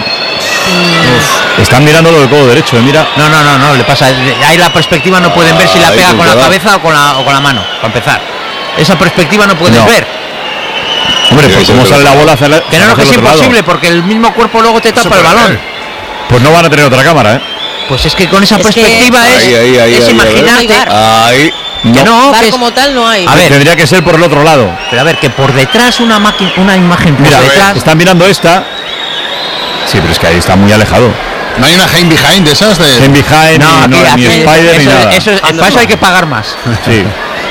Están mirando lo de codo derecho, mira. No, le pasa. Ahí la perspectiva no pueden ver si la pega con la cabeza o con la mano, para empezar. Esa perspectiva no puedes ver. Hombre, pues cómo sale la bola hacia que no, que es imposible, porque el mismo cuerpo luego te tapa el balón. Pues no van a tener otra cámara, ¿eh? Pues es que con esa perspectiva es imaginarte. Ahí. Que no, VAR como tal no hay. A ver, tendría que ser por el otro lado. Pero a ver, que por detrás una imagen por mira, detrás. Están mirando esta. Sí, pero es que ahí está muy alejado. No hay una Game Behind de esas de. Game Behind, ni Spider ni nada. Para eso hay que pagar más. Sí.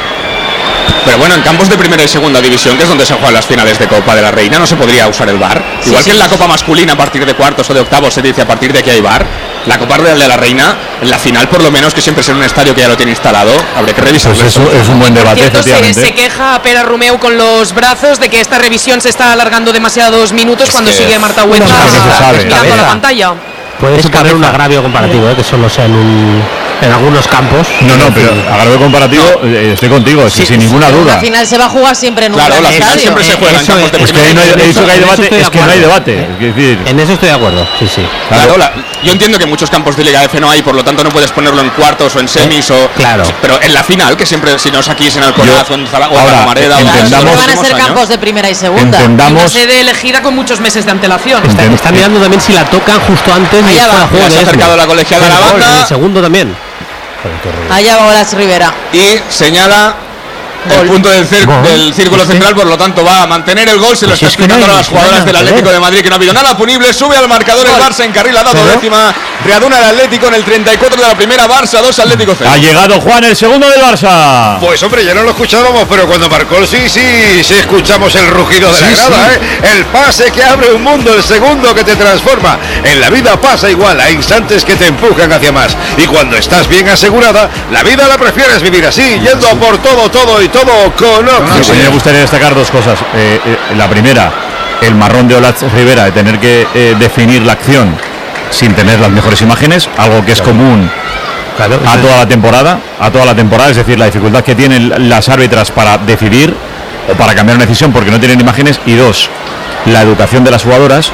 Pero bueno, en campos de primera y segunda división, que es donde se juegan las finales de Copa de la Reina, no se podría usar el VAR. Igual que en la Copa masculina, a partir de cuartos o de octavos se dice a partir de aquí hay VAR. La Copa de la Reina, en la final por lo menos, que siempre es en un estadio que ya lo tiene instalado, habría que revisarlo. Pues eso es un buen debate, efectivamente. Se queja Pera Romeu con los brazos de que esta revisión se está alargando demasiados minutos cuando sigue Marta Huerta mirando a la pantalla. Puede suponer un agravio comparativo, que solo sea en algunos campos. No, pero agravio comparativo, estoy contigo, es que sin ninguna duda. La final se va a jugar siempre en un gran estadio. Siempre se juega en campos de es que no hay debate, es que no hay debate. Es decir, en eso estoy de acuerdo, sí. Claro, yo entiendo que en muchos campos de Liga F no hay, por lo tanto no puedes ponerlo en cuartos o en semis pero en la final, que siempre, si no es aquí, es en Alcoraz o en la Mareda. Siempre van a ser campos de primera y segunda. Una sede elegida con muchos meses de antelación. Está mirando también si la tocan justo antes y se ha acercado la colegiada a la banda. El segundo también. Allá va Olatz Rivera. Y señala el punto del círculo central, por lo tanto va a mantener el gol. Se lo está explicando a las jugadoras del Atlético de Madrid que no ha habido nada punible. Sube al marcador el Barça, encarrila, dado décima. Readuna el Atlético en el 34 de la primera. Barça 2, Atlético 0. Ha llegado Juan, el segundo del Barça. Pues hombre, ya no lo escuchábamos, pero cuando marcó el sí escuchamos el rugido de la grada, El pase que abre un mundo, el segundo que te transforma. En la vida pasa igual, hay instantes que te empujan hacia más. Y cuando estás bien asegurada, la vida la prefieres vivir así, yendo a por todo y todo con a mí me gustaría destacar dos cosas. La primera, el marrón de Olatz Rivera de tener que definir la acción sin tener las mejores imágenes, algo que es común a toda la temporada, es decir, la dificultad que tienen las árbitras para decidir o para cambiar una decisión porque no tienen imágenes. Y dos, la educación de las jugadoras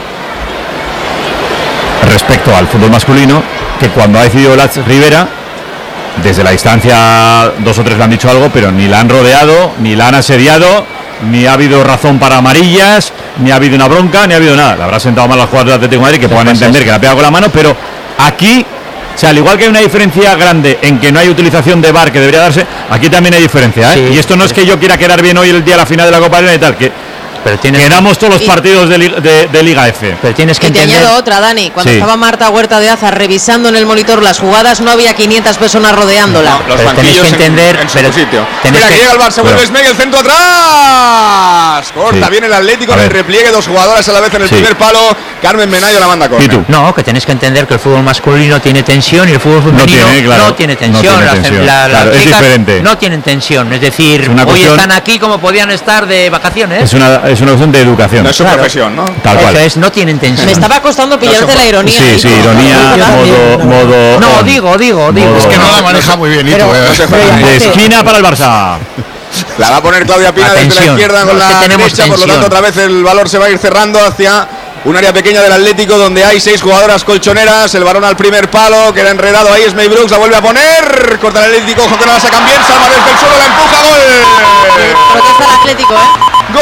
respecto al fútbol masculino, que cuando ha decidido Olatz Rivera, desde la distancia 2 o 3 le han dicho algo, pero ni la han rodeado, ni la han asediado, ni ha habido razón para amarillas, ni ha habido una bronca, ni ha habido nada. Le habrá sentado mal a los jugadores del Atlético de Madrid que puedan entender que la pega con la mano, pero aquí, o sea, al igual que hay una diferencia grande en que no hay utilización de VAR que debería darse, aquí también hay diferencia, ¿eh? Y esto no es que yo quiera quedar bien hoy el día de la final de la Copa de la y tal, que Pero ganamos todos los partidos de Liga F. Pero tienes que entender. Y te añado otra, Dani. Cuando estaba Marta Huerta de Aza revisando en el monitor las jugadas, no había 500 personas rodeándola. Los banquillos tenéis que entender, en su sitio. Espera, que llega el Barça, vuelve Smeg, el centro atrás. Corta bien el Atlético en el repliegue, 2 jugadoras a la vez en el primer palo. Carmen Menayo la manda con. No, que tenéis que entender que el fútbol masculino tiene tensión y el fútbol femenino no tiene tensión. Las chicas no tienen tensión, es decir, hoy están aquí como podían estar de vacaciones. Es una cuestión de educación. No es su profesión, ¿no? Tal cual. Eso es, no tienen tensión. Me estaba costando pillarte la ironía. Sí, ironía, modo. No, digo. Es que no la maneja muy bien, De esquina para el Barça. La va a poner Claudia Pina desde la izquierda con la derecha, por lo tanto otra vez el valor se va a ir cerrando hacia un área pequeña del Atlético donde hay 6 jugadoras colchoneras. El balón al primer palo, queda enredado ahí Smey Brooks, la vuelve a poner, corta el Atlético, ojo que no la sacan bien, Salma desde el suelo, la empuja, gol. Protesta el Atlético, Gol.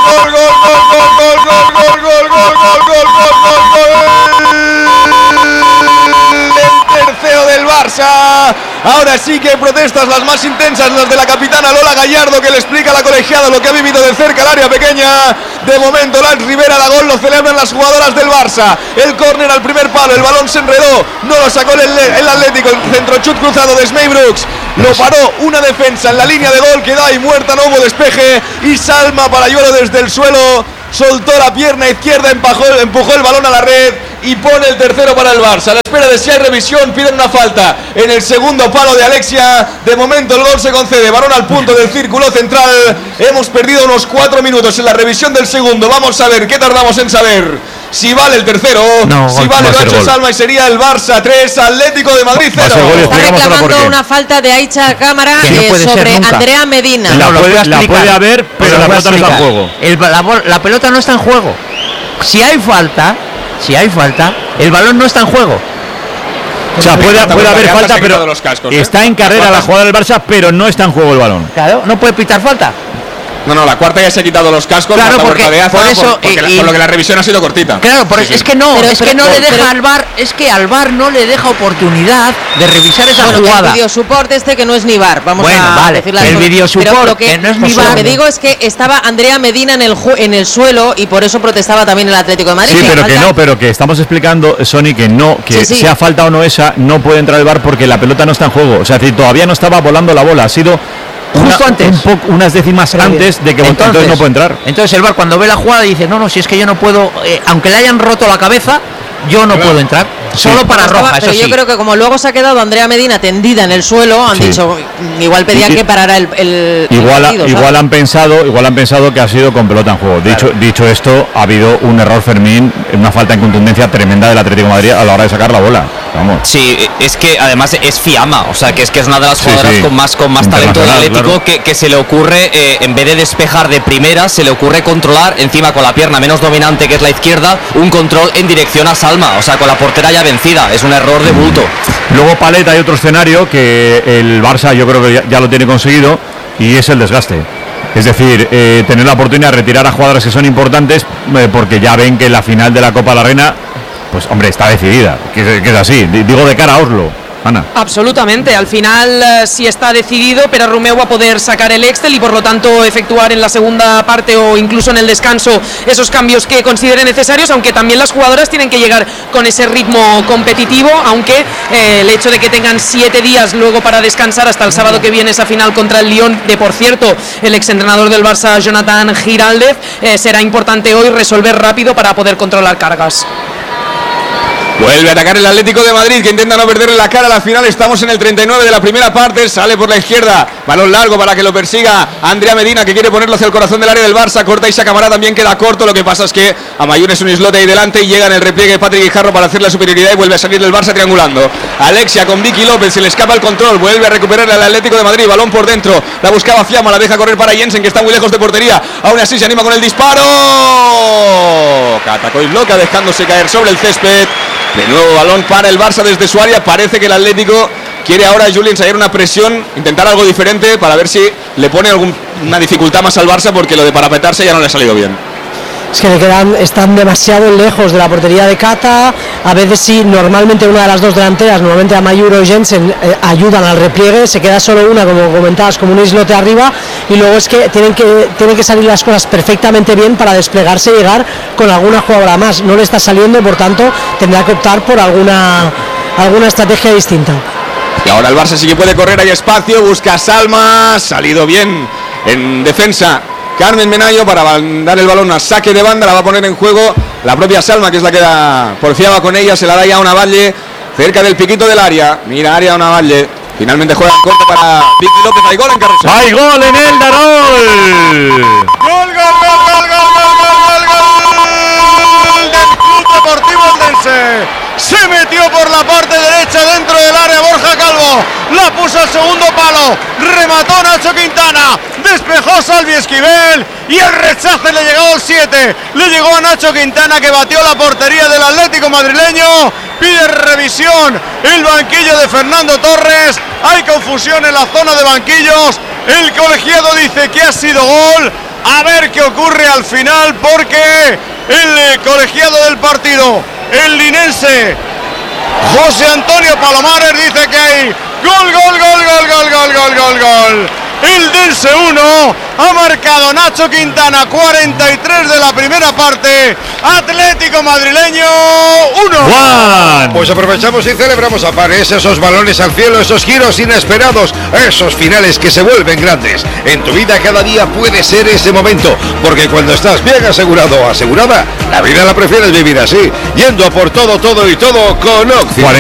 El tercero del Barça. Ahora sí que hay protestas, las más intensas, las de la capitana Lola Gallardo, que le explica a la colegiada lo que ha vivido de cerca el área pequeña. De momento Lance Rivera da gol, lo celebran las jugadoras del Barça. El córner al primer palo, el balón se enredó, no lo sacó el Atlético, el centro chut cruzado de Smey Brooks. Lo paró una defensa en la línea de gol, queda ahí muerta, no hubo despeje. Y Salma Parayuelo desde el suelo soltó la pierna izquierda, empujó el balón a la red y pone el tercero para el Barça. A la espera de si hay revisión, piden una falta en el segundo palo de Alexia. De momento el gol se concede, balón al punto del círculo central. Hemos perdido unos 4 minutos en la revisión del segundo. Vamos a ver qué tardamos en saber si vale el tercero, si vale lo ha hecho Salma y sería el Barça 3, Atlético de Madrid 0. Está reclamando una falta de Aicha Cámara sobre Andrea Medina. La puede haber, pero la pelota no está en juego. La pelota no está en juego. Si hay falta, el balón no está en juego. O sea, puede haber falta, pero está en carrera la jugada del Barça, pero no está en juego el balón. Claro, no puede pitar falta. No, la cuarta ya se ha quitado los cascos. Claro, porque por eso por lo que la revisión ha sido cortita. Claro, es que no le deja al VAR, es que al VAR no le deja oportunidad de revisar esa jugada. El videosupport que no es ni VAR, vamos a decirlo. El videosupport que no es ni VAR. Lo que digo es que estaba Andrea Medina en el suelo y por eso protestaba también el Atlético de Madrid. Sí, pero que estamos explicando, Sony, que sea falta o no esa, no puede entrar el VAR porque la pelota no está en juego. O sea, todavía no estaba volando la bola, ha sido justo antes, unas décimas antes de que entonces no puede entrar. Entonces el VAR cuando ve la jugada dice, no, si es que yo no puedo, aunque le hayan roto la cabeza, yo no puedo entrar, solo para roja, pero eso yo creo que como luego se ha quedado Andrea Medina tendida en el suelo, han dicho, igual pedían que parara el igual han pensado que ha sido con pelota en juego. Dicho esto, ha habido un error, Fermín, una falta en contundencia tremenda del Atlético de Madrid a la hora de sacar la bola. Vamos. Sí, es que además es Fiamma, o sea, que es una de las jugadoras con más talento del Atlético, claro. que se le ocurre, en vez de despejar de primera, se le ocurre controlar encima con la pierna menos dominante, que es la izquierda, un control en dirección a Salma, o sea, con la portera ya vencida. Es un error de bulto. Luego, Palet, hay otro escenario que el Barça yo creo que ya lo tiene conseguido, y es el desgaste. Es decir, tener la oportunidad de retirar a jugadores que son importantes, porque ya ven que la final de la Copa de la Reina, pues hombre, está decidida, que es así. Digo de cara a Oslo. Ana. Absolutamente, al final sí está decidido, pero Romeu va a poder sacar el Excel y por lo tanto efectuar en la segunda parte o incluso en el descanso esos cambios que considere necesarios, aunque también las jugadoras tienen que llegar con ese ritmo competitivo, aunque el hecho de que tengan 7 días luego para descansar hasta el sábado que viene esa final contra el Lyon, de por cierto el exentrenador del Barça Jonathan Giraldez, será importante hoy resolver rápido para poder controlar cargas. Vuelve a atacar el Atlético de Madrid, que intenta no perderle la cara a la final. Estamos en el 39 de la primera parte. Sale por la izquierda, balón largo para que lo persiga Andrea Medina, que quiere ponerlo hacia el corazón del área del Barça. Corta Isa Camará, también queda corto. Lo que pasa es que Amayur es un islote ahí delante y llega en el repliegue Patrick Guijarro para hacer la superioridad y vuelve a salir el Barça triangulando. Alexia con Vicky López, se le escapa el control, vuelve a recuperar al Atlético de Madrid. Balón por dentro, la buscaba Fiamma, la deja correr para Jensen, que está muy lejos de portería. Aún así se anima con el disparo. Catacois loca, dejándose caer sobre el césped. De nuevo balón para el Barça desde su área. Parece que el Atlético quiere ahora a Julie ensayar una presión, intentar algo diferente para ver si le pone alguna dificultad más al Barça, porque lo de parapetarse ya no le ha salido bien. es que están demasiado lejos de la portería de Cata. A veces sí, normalmente una de las dos delanteras, normalmente Amayur o Jensen, ayudan al repliegue, se queda solo una, como comentabas, como un islote arriba, y luego es que tienen que salir las cosas perfectamente bien para desplegarse y llegar con alguna jugadora más. No le está saliendo, por tanto tendrá que optar por alguna estrategia distinta. Y ahora el Barça sí que puede correr, hay espacio, busca a Salma, salido bien en defensa Carmen Menayo para dar el balón a saque de banda, la va a poner en juego la propia Salma, que es la que porfiaba con ella, se la da ya a Una Valle, cerca del piquito del área, mira área Una Valle, finalmente juega en corto para Vicky López, hay gol en Carrusel. ¡Hay gol en el Darol! ¡Gol del Club Deportivo Eldense! Se metió por la parte derecha dentro del área Borja Calvo, la puso al segundo palo, remató Nacho Quintana, despejó Salvi Esquivel y el rechace le llegó al 7, le llegó a Nacho Quintana, que batió la portería del Atlético madrileño. Pide revisión el banquillo de Fernando Torres, hay confusión en la zona de banquillos, el colegiado dice que ha sido gol, a ver qué ocurre al final, porque el colegiado del partido, el linense José Antonio Palomares, dice que hay gol. El Dense 1, ha marcado Nacho Quintana, 43 de la primera parte, Atlético madrileño 1. Pues aprovechamos y celebramos a pares esos balones al cielo, esos giros inesperados, esos finales que se vuelven grandes. En tu vida cada día puede ser ese momento, porque cuando estás bien asegurado o asegurada, la vida la prefieres vivir así, yendo a por todo con Occidente.